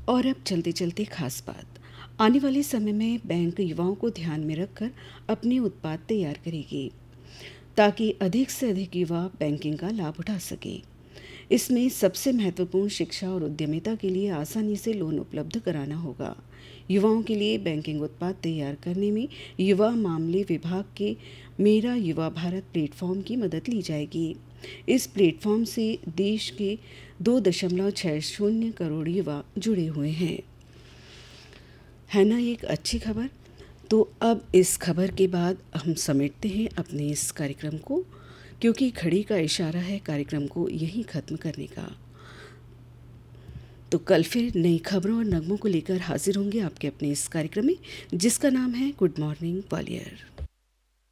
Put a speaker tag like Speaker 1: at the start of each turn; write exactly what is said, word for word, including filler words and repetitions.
Speaker 1: और अब चलते चलते खास बात, आने वाले समय में बैंक युवाओं को ध्यान में रखकर अपने उत्पाद तैयार करेगी ताकि अधिक से अधिक युवा बैंकिंग का लाभ उठा सके। इसमें सबसे महत्वपूर्ण शिक्षा और उद्यमिता के लिए आसानी से लोन उपलब्ध कराना होगा। युवाओं के लिए बैंकिंग उत्पाद तैयार करने में युवा मामले विभाग के मेरा युवा भारत प्लेटफॉर्म की मदद ली जाएगी। इस प्लेटफॉर्म से देश के दो दशमलव छः शून्य करोड़ युवा जुड़े हुए हैं। है ना एक अच्छी खबर? तो अब इस खबर के बाद हम समेटते हैं अपने इस कार्यक्रम को, क्योंकि घड़ी का इशारा है कार्यक्रम को यहीं ख़त्म करने का। तो कल फिर नई खबरों और नगमों को लेकर हाजिर होंगे आपके अपने इस कार्यक्रम में, जिसका नाम है गुड मॉर्निंग ग्वालियर।